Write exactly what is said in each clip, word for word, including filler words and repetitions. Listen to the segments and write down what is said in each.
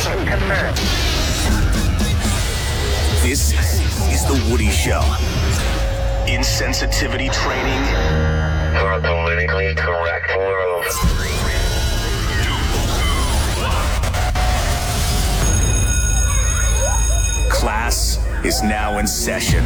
Location confirmed. This is The Woody Show. Insensitivity training For a politically correct world. class is now in session.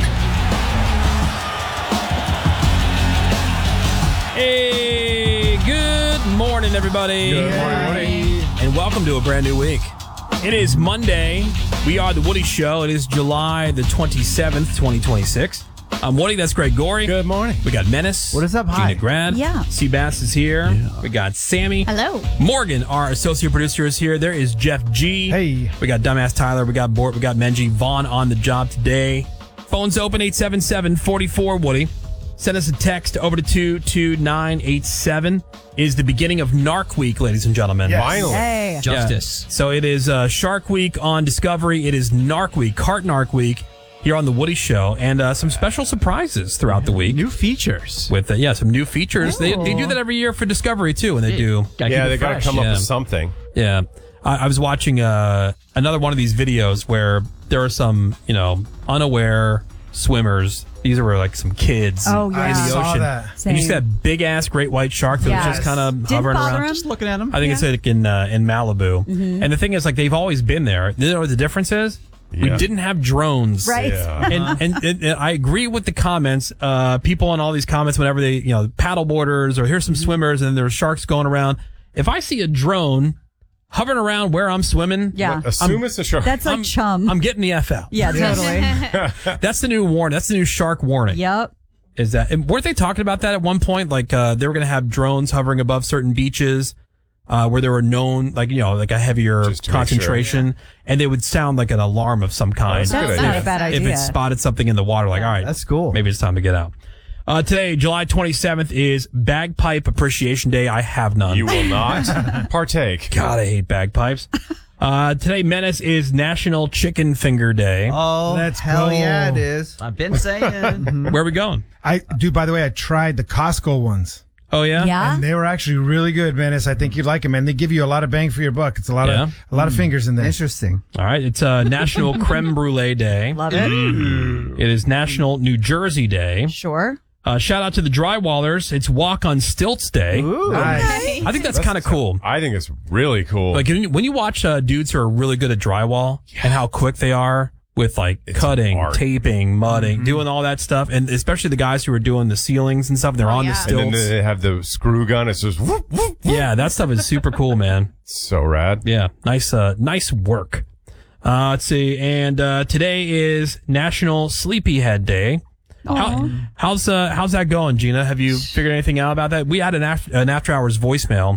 Hey, good morning, everybody. Good morning. And welcome to a brand new week. It is Monday. We are The Woody Show. It is July the twenty-seventh, twenty twenty-six. I'm Woody. That's Greg Gorey. Good morning. We got Menace. What is up? Hi. Gina Grad. Yeah. Seabass is here. Yeah. We got Sammy. Hello. Morgan, our associate producer, is here. There is Jeff G. Hey. We got Dumbass Tyler. We got Bort. We got Menji. Vaughn on the job today. Phones open eight seven seven, four four, Woody. Send us a text over to two two nine eight seven. Is the beginning of Narc Week, ladies and gentlemen. Yes. Finally. Hey. Justice. Yeah. So it is uh, Shark Week on Discovery. It is Narc Week, Cart Narc Week here on The Woody Show. And uh, some special surprises throughout the week. New features. With, uh, yeah, some new features. They, they do that every year for Discovery, too, when they do. Yeah, they got to come Yeah. up with something. Yeah. I, I was watching uh, another one of these videos where there are some, you know, unaware swimmers. These are like some kids Oh, in yeah. the I saw ocean. that. And you see Same. that big ass great white shark that Yes. was just kind of Didn't hovering bother around. him. Just looking at them. I think Yeah. it's like in uh, in Malibu. Mm-hmm. And the thing is, like, they've always been there. You know what the difference is? We Yeah. didn't have drones. Right. Yeah. And, and, and, and I agree with the comments. Uh, people on all these comments, whenever they, you know, paddle boarders or here's some swimmers and there's sharks going around. If I see a drone hovering around where I'm swimming, Yeah. Assume it's a shark. That's like I'm, chum. I'm getting the F out. yeah, totally. That's the new warning. That's the new shark warning. Yep. Is that, and weren't they talking about that at one point? Like, uh, they were going to have drones hovering above certain beaches, uh, where there were known, like, you know, like a heavier Just to make concentration, and they would sound like an alarm of some kind. That's a good That's idea. not a bad If idea. it spotted something in the water, like, all right, That's cool. maybe it's time to get out. Uh, today, July twenty-seventh, is Bagpipe Appreciation Day. I have none. You will not partake. God, I hate bagpipes. Uh, today, Menace, is National Chicken Finger Day. Oh, That's hell cool. yeah, it is. I've been saying. Where are we going? I dude. By the way, I tried the Costco ones, Oh, yeah? Yeah. and they were actually really good, Menace. I think you'd like them, and they give you a lot of bang for your buck. It's a lot Yeah? of a lot of fingers in there. Interesting. All right. It's uh, National Creme Brulee Day. Love it. It is National New Jersey Day. Sure. Uh, shout out to the drywallers. It's Walk on Stilts Day. Nice. I think that's kind of cool. I think it's really cool. Like when you, when you watch uh, dudes who are really good at drywall and how quick they are with like cutting, art. taping, mudding, doing all that stuff, and especially the guys who are doing the ceilings and stuff. They're on the and stilts. then they have the screw gun. It's just whoop, whoop. Yeah, that stuff is super cool, man. So rad. Yeah, nice, uh, nice work. Uh, let's see. And uh, today is National Sleepyhead Day. How, how's uh, how's that going, Gina? Have you figured anything out about that? We had an after, an after hours voicemail.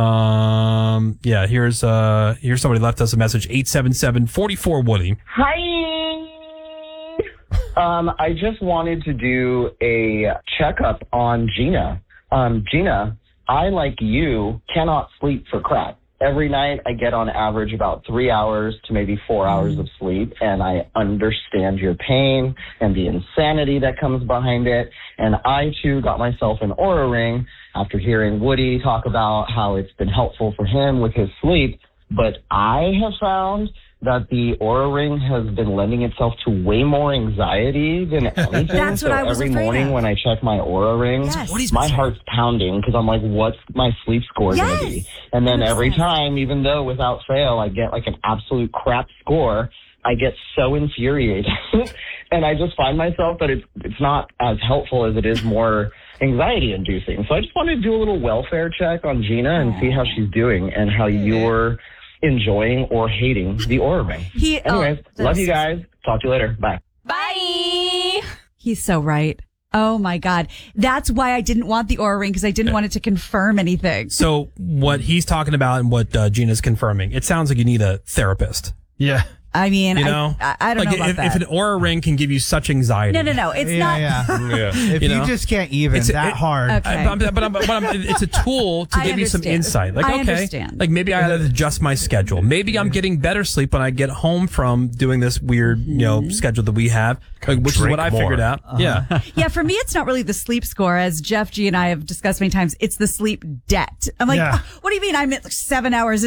Um, yeah, here's uh, here's somebody left us a message. eight seven seven, four four, Woody. Hi. Um, I just wanted to do a checkup on Gina. Um, Gina, I, like you, cannot sleep for crap. Every night I get on average about three hours to maybe four hours of sleep, and I understand your pain and the insanity that comes behind it. And I, too, got myself an Oura Ring after hearing Woody talk about how it's been helpful for him with his sleep. But I have found that the Oura Ring has been lending itself to way more anxiety than anything. That's so what I was every afraid morning of. when I check my Oura Ring, Yes. my heart's pounding because I'm like, what's my sleep score Yes. going to be? And then every time, even though without fail, I get like an absolute crap score, I get so infuriated. And I just find myself that it's, it's not as helpful as it is more anxiety inducing. So I just wanted to do a little welfare check on Gina and see how she's doing and how you're enjoying or hating the Oura Ring. He, Anyways, oh, love you that's- guys. Talk to you later. Bye. Bye. He's so right. Oh my God. That's why I didn't want the Oura Ring, because I didn't want it to confirm anything. So what he's talking about and what uh, Gina's confirming, it sounds like you need a therapist. Yeah. I mean, You know, I, I, I don't like know about if, that. if an Oura Ring can give you such anxiety. no, no, no. It's Yeah, not. yeah. Yeah. If You you, know? just can't even It's- that it- hard. Okay. I, but, but, I'm, but I'm, it's a tool to I give you some understand. insight. Like, I okay, understand. like maybe I gotta adjust my schedule. Maybe I'm getting better sleep when I get home from doing this weird, you know, Mm-hmm. schedule that we have, like, which is Drink what I more. figured out. Uh-huh. Yeah. Yeah, for me, it's not really the sleep score, as Jeff G and I have discussed many times. It's the sleep debt. I'm like, Yeah. "Oh, what do you mean I'm at like seven hours